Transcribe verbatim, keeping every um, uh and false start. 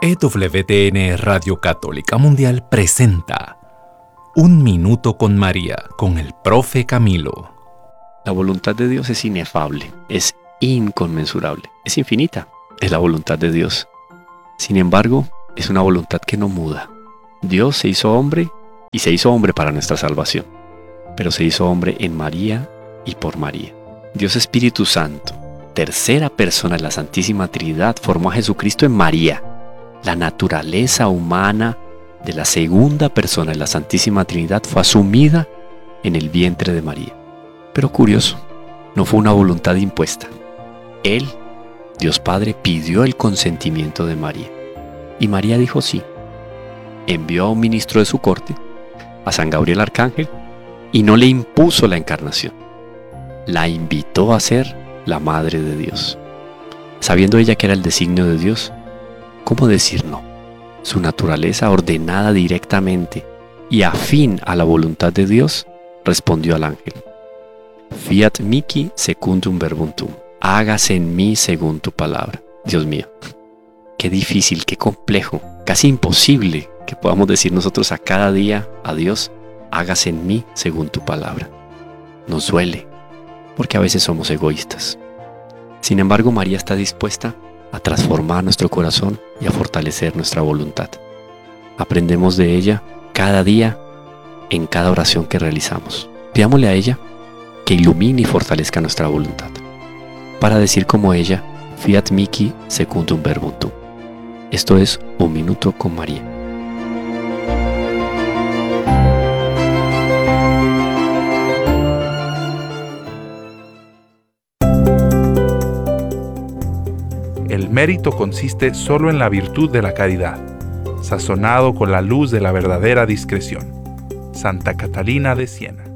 E W T N Radio Católica Mundial presenta Un Minuto con María, con el profe Camilo. La voluntad de Dios es inefable, es inconmensurable, es infinita, es la voluntad de Dios. Sin embargo, es una voluntad que no muda. Dios se hizo hombre y se hizo hombre para nuestra salvación, pero se hizo hombre en María y por María. Dios Espíritu Santo, tercera persona de la Santísima Trinidad, formó a Jesucristo en María. La naturaleza humana de la segunda persona de la Santísima Trinidad fue asumida en el vientre de María. Pero curioso, no fue una voluntad impuesta. Él, Dios Padre, pidió el consentimiento de María. Y María dijo sí. Envió a un ministro de su corte, a San Gabriel Arcángel, y no le impuso la encarnación. La invitó a ser la Madre de Dios. Sabiendo ella que era el designio de Dios, ¿cómo decir no? Su naturaleza, ordenada directamente y afín a la voluntad de Dios, respondió al ángel: Fiat mihi secundum verbum tuum. Hágase en mí según tu palabra. Dios mío, qué difícil, qué complejo, casi imposible que podamos decir nosotros a cada día a Dios: hágase en mí según tu palabra. Nos duele, porque a veces somos egoístas. Sin embargo, María está dispuesta a transformar nuestro corazón y a fortalecer nuestra voluntad. Aprendemos de ella cada día, en cada oración que realizamos. Pidámosle a ella que ilumine y fortalezca nuestra voluntad, para decir como ella: Fiat mihi secundum verbum tuum. Esto es Un Minuto con María. El mérito consiste solo en la virtud de la caridad, sazonado con la luz de la verdadera discreción. Santa Catalina de Siena.